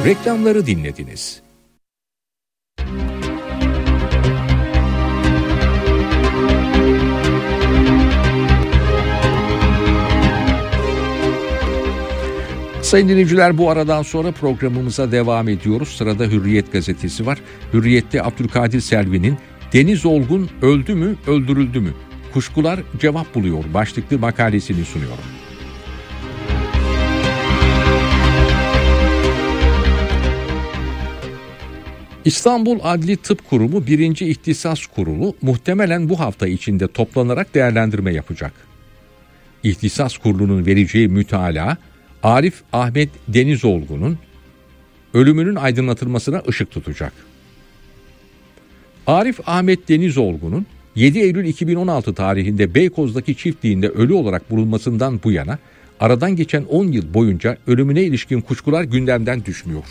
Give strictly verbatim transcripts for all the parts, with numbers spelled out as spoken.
Reklamları dinlediniz. Sayın dinleyiciler, bu aradan sonra programımıza devam ediyoruz. Sırada Hürriyet gazetesi var. Hürriyet'te Abdülkadir Selvi'nin "Deniz Olgun öldü mü, öldürüldü mü? Kuşkular cevap buluyor" başlıklı makalesini sunuyorum. İstanbul Adli Tıp Kurumu birinci İhtisas Kurulu muhtemelen bu hafta içinde toplanarak değerlendirme yapacak. İhtisas Kurulu'nun vereceği mütalaa, Arif Ahmet Denizolgun'un ölümünün aydınlatılmasına ışık tutacak. Arif Ahmet Denizolgun'un yedi Eylül iki bin on altı tarihinde Beykoz'daki çiftliğinde ölü olarak bulunmasından bu yana aradan geçen on yıl boyunca ölümüne ilişkin kuşkular gündemden düşmüyor.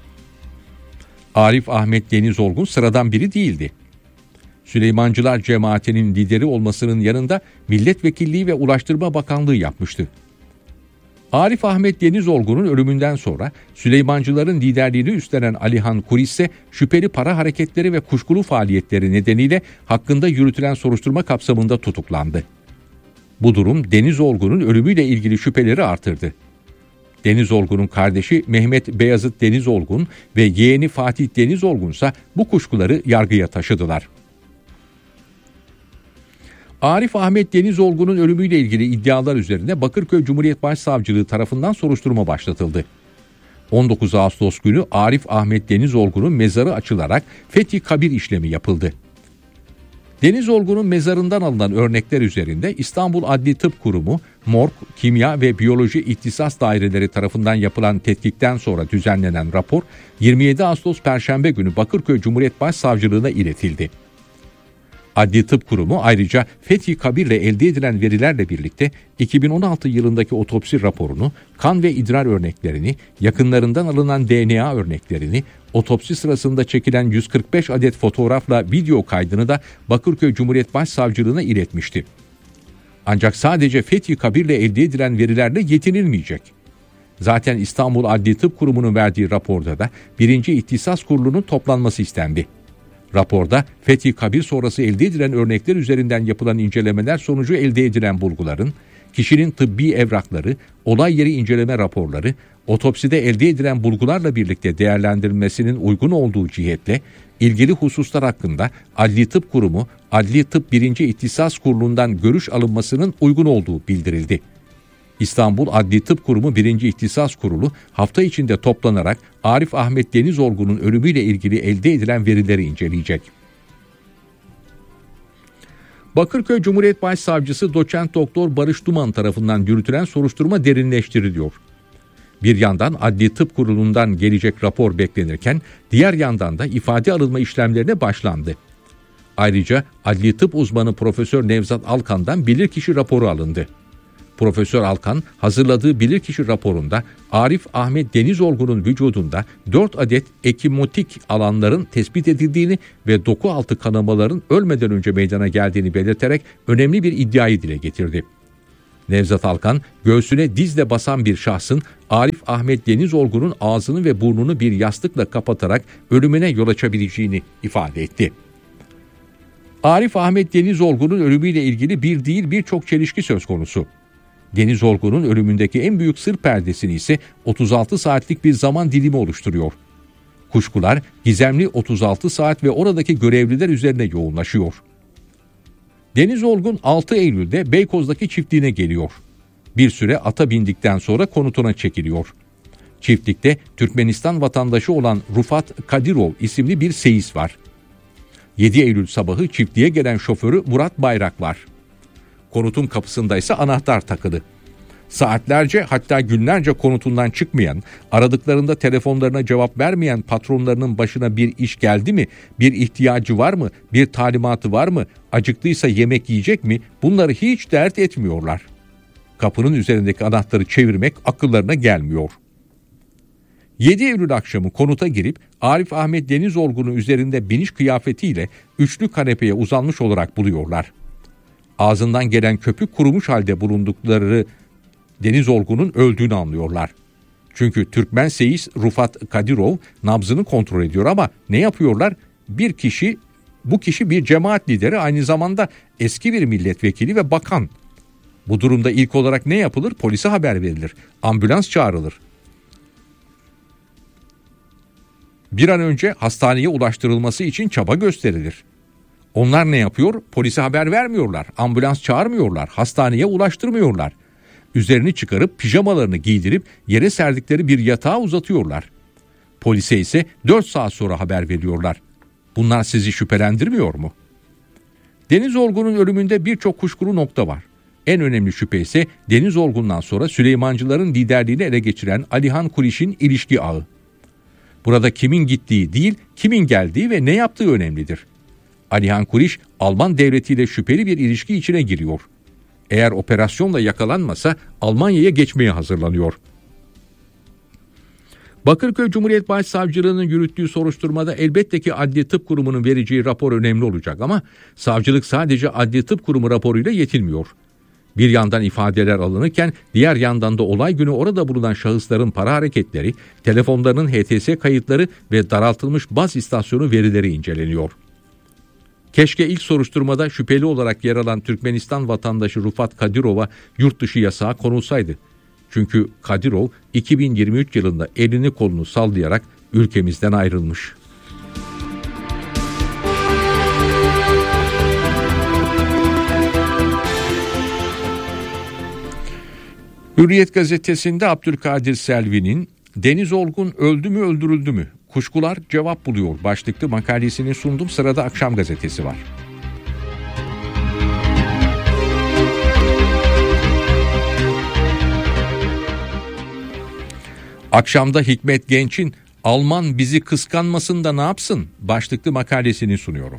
Arif Ahmet Denizolgun sıradan biri değildi. Süleymancılar cemaatinin lideri olmasının yanında milletvekilliği ve Ulaştırma Bakanlığı yapmıştı. Arif Ahmet Denizolgun'un ölümünden sonra Süleymancıların liderliğini üstlenen Alihan Kurisse şüpheli para hareketleri ve kuşkulu faaliyetleri nedeniyle hakkında yürütülen soruşturma kapsamında tutuklandı. Bu durum Denizolgun'un ölümüyle ilgili şüpheleri artırdı. Denizolgun'un kardeşi Mehmet Beyazıt Denizolgun ve yeğeni Fatih Denizolgun ise bu kuşkuları yargıya taşıdılar. Arif Ahmet Denizolgun'un ölümüyle ilgili iddialar üzerine Bakırköy Cumhuriyet Başsavcılığı tarafından soruşturma başlatıldı. on dokuz Ağustos günü Arif Ahmet Denizolgun'un mezarı açılarak fethi kabir işlemi yapıldı. Denizolgun'un mezarından alınan örnekler üzerinde İstanbul Adli Tıp Kurumu, Morg, Kimya ve Biyoloji İhtisas Daireleri tarafından yapılan tetkikten sonra düzenlenen rapor yirmi yedi Ağustos Perşembe günü Bakırköy Cumhuriyet Başsavcılığına iletildi. Adli Tıp Kurumu ayrıca fethi kabirle elde edilen verilerle birlikte iki bin on altı yılındaki otopsi raporunu, kan ve idrar örneklerini, yakınlarından alınan D N A örneklerini, otopsi sırasında çekilen yüz kırk beş adet fotoğrafla video kaydını da Bakırköy Cumhuriyet Başsavcılığına iletmişti. Ancak sadece fethi kabirle elde edilen verilerle yetinilmeyecek. Zaten İstanbul Adli Tıp Kurumu'nun verdiği raporda da birinci İhtisas Kurulu'nun toplanması istendi. Raporda fethi kabir sonrası elde edilen örnekler üzerinden yapılan incelemeler sonucu elde edilen bulguların, kişinin tıbbi evrakları, olay yeri inceleme raporları, otopside elde edilen bulgularla birlikte değerlendirilmesinin uygun olduğu cihetle ilgili hususlar hakkında Adli Tıp Kurumu, Adli Tıp birinci İhtisas Kurulu'ndan görüş alınmasının uygun olduğu bildirildi. İstanbul Adli Tıp Kurumu birinci İhtisas Kurulu hafta içinde toplanarak Arif Ahmet Denizolgun'un ölümüyle ilgili elde edilen verileri inceleyecek. Bakırköy Cumhuriyet Başsavcısı Doçent Doktor Barış Duman tarafından yürütülen soruşturma derinleştiriliyor. Bir yandan Adli Tıp Kurulu'ndan gelecek rapor beklenirken diğer yandan da ifade alınma işlemlerine başlandı. Ayrıca Adli Tıp uzmanı Profesör Nevzat Alkan'dan bilirkişi raporu alındı. Profesör Alkan hazırladığı bilirkişi raporunda Arif Ahmet Denizolgun'un vücudunda dört adet ekimotik alanların tespit edildiğini ve doku altı kanamaların ölmeden önce meydana geldiğini belirterek önemli bir iddiayı dile getirdi. Nevzat Alkan, göğsüne dizle basan bir şahsın Arif Ahmet Denizolgun'un ağzını ve burnunu bir yastıkla kapatarak ölümüne yol açabileceğini ifade etti. Arif Ahmet Denizolgun'un ölümüyle ilgili bir değil birçok çelişki söz konusu. Denizolgun'un ölümündeki en büyük sır perdesini ise otuz altı saatlik bir zaman dilimi oluşturuyor. Kuşkular gizemli otuz altı saat ve oradaki görevliler üzerine yoğunlaşıyor. Denizolgun altı Eylül'de Beykoz'daki çiftliğine geliyor. Bir süre ata bindikten sonra konutuna çekiliyor. Çiftlikte Türkmenistan vatandaşı olan Rufat Kadirov isimli bir seyis var. yedi Eylül sabahı çiftliğe gelen şoförü Murat Bayrak var. Konutun kapısında ise anahtar takılı. Saatlerce hatta günlerce konutundan çıkmayan, aradıklarında telefonlarına cevap vermeyen patronlarının başına bir iş geldi mi, bir ihtiyacı var mı, bir talimatı var mı, acıktıysa yemek yiyecek mi, bunları hiç dert etmiyorlar. Kapının üzerindeki anahtarı çevirmek akıllarına gelmiyor. yedi Eylül akşamı konuta girip Arif Ahmet Denizolgun'un üzerinde biniş kıyafetiyle üçlü kanepeye uzanmış olarak buluyorlar. Ağzından gelen köpük kurumuş halde bulundukları Denizolgun'un öldüğünü anlıyorlar. Çünkü Türkmen seyis Rufat Kadirov nabzını kontrol ediyor ama ne yapıyorlar? Bir kişi, bu kişi bir cemaat lideri, aynı zamanda eski bir milletvekili ve bakan. Bu durumda ilk olarak ne yapılır? Polise haber verilir. Ambulans çağrılır. Bir an önce hastaneye ulaştırılması için çaba gösterilir. Onlar ne yapıyor? Polise haber vermiyorlar. Ambulans çağırmıyorlar. Hastaneye ulaştırmıyorlar. Üzerini çıkarıp pijamalarını giydirip yere serdikleri bir yatağa uzatıyorlar. Polise ise dört saat sonra haber veriyorlar. Bunlar sizi şüphelendirmiyor mu? Deniz Olgun'un ölümünde birçok kuşkulu nokta var. En önemli şüphe ise Deniz Olgun'dan sonra Süleymancıların liderliğini ele geçiren Alihan Kuriş'in ilişki ağı. Burada kimin gittiği değil, kimin geldiği ve ne yaptığı önemlidir. Alihan Kuriş, Alman devletiyle şüpheli bir ilişki içine giriyor. Eğer operasyonla yakalanmasa Almanya'ya geçmeye hazırlanıyor. Bakırköy Cumhuriyet Başsavcılığı'nın yürüttüğü soruşturmada elbette ki Adli Tıp Kurumu'nun vereceği rapor önemli olacak ama savcılık sadece Adli Tıp Kurumu raporuyla yetinmiyor. Bir yandan ifadeler alınırken diğer yandan da olay günü orada bulunan şahısların para hareketleri, telefonlarının H T S kayıtları ve daraltılmış baz istasyonu verileri inceleniyor. Keşke ilk soruşturmada şüpheli olarak yer alan Türkmenistan vatandaşı Rufat Kadirov'a yurt dışı yasağı konulsaydı. Çünkü Kadirov iki bin yirmi üç yılında elini kolunu sallayarak ülkemizden ayrılmış. Hürriyet gazetesinde Abdülkadir Selvi'nin Deniz Olgun öldü mü öldürüldü mü? Kuşkular cevap buluyor başlıklı makalesini sundum. Sırada Akşam gazetesi var. Akşamda Hikmet Genç'in Alman bizi kıskanmasın da ne yapsın başlıklı makalesini sunuyorum.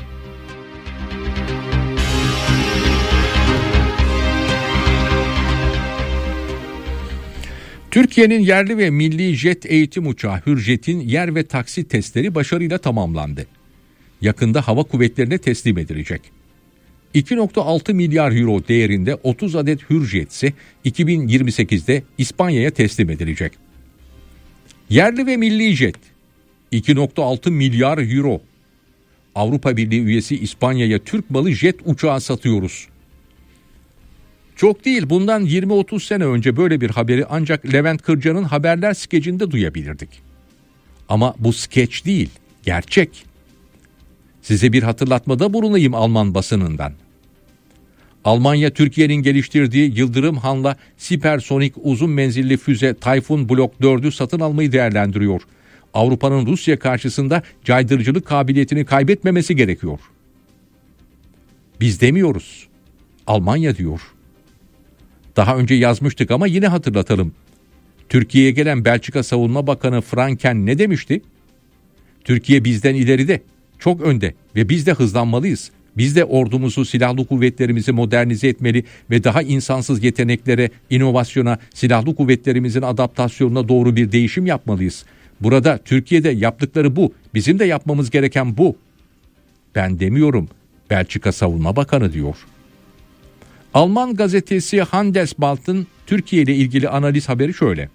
Türkiye'nin yerli ve milli jet eğitim uçağı Hürjet'in yer ve taksi testleri başarıyla tamamlandı. Yakında hava kuvvetlerine teslim edilecek. iki virgül altı milyar euro değerinde otuz adet Hürjet ise iki bin yirmi sekizde İspanya'ya teslim edilecek. Yerli ve milli jet iki virgül altı milyar euro. Avrupa Birliği üyesi İspanya'ya Türk malı jet uçağı satıyoruz. Çok değil, bundan yirmi otuz sene önce böyle bir haberi ancak Levent Kırca'nın haberler skecinde duyabilirdik. Ama bu skeç değil, gerçek. Size bir hatırlatmada bulunayım Alman basınından. Almanya, Türkiye'nin geliştirdiği Yıldırım Han'la sipersonik uzun menzilli füze Tayfun Blok dördü satın almayı değerlendiriyor. Avrupa'nın Rusya karşısında caydırıcılık kabiliyetini kaybetmemesi gerekiyor. Biz demiyoruz, Almanya diyor. Daha önce yazmıştık ama yine hatırlatalım. Türkiye'ye gelen Belçika Savunma Bakanı Franken ne demişti? Türkiye bizden ileride, çok önde ve biz de hızlanmalıyız. Biz de ordumuzu, silahlı kuvvetlerimizi modernize etmeli ve daha insansız yeteneklere, inovasyona, silahlı kuvvetlerimizin adaptasyonuna doğru bir değişim yapmalıyız. Burada Türkiye'de yaptıkları bu, bizim de yapmamız gereken bu. Ben demiyorum, Belçika Savunma Bakanı diyor. Alman gazetesi Handelsblatt'ın Türkiye ile ilgili analiz haberi şöyle.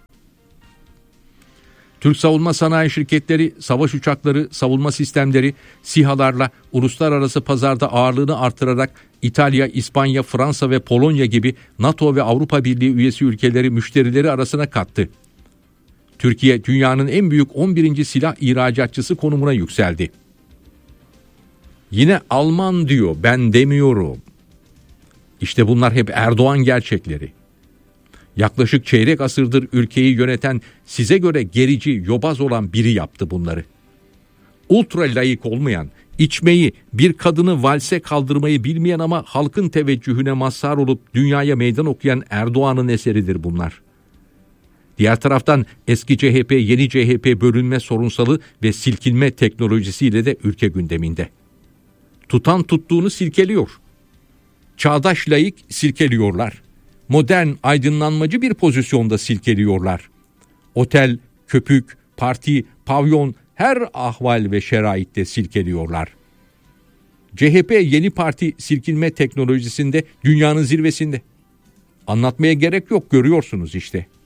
Türk savunma sanayi şirketleri, savaş uçakları, savunma sistemleri, SİHA'larla uluslararası pazarda ağırlığını artırarak İtalya, İspanya, Fransa ve Polonya gibi NATO ve Avrupa Birliği üyesi ülkeleri müşterileri arasına kattı. Türkiye dünyanın en büyük on birinci silah ihracatçısı konumuna yükseldi. Yine Alman diyor, ben demiyorum. İşte bunlar hep Erdoğan gerçekleri. Yaklaşık çeyrek asırdır ülkeyi yöneten, size göre gerici, yobaz olan biri yaptı bunları. Ultra layık olmayan, içmeyi, bir kadını valse kaldırmayı bilmeyen ama halkın teveccühüne mazhar olup dünyaya meydan okuyan Erdoğan'ın eseridir bunlar. Diğer taraftan eski C H P, yeni C H P bölünme sorunsalı ve silkinme teknolojisiyle de ülke gündeminde. Tutan tuttuğunu silkeliyor. Çağdaş laik silkeliyorlar. Modern, aydınlanmacı bir pozisyonda silkeliyorlar. Otel, köpük, parti, pavyon, her ahval ve şeraitte silkeliyorlar. C H P yeni parti silkinme teknolojisinde dünyanın zirvesinde. Anlatmaya gerek yok, görüyorsunuz işte.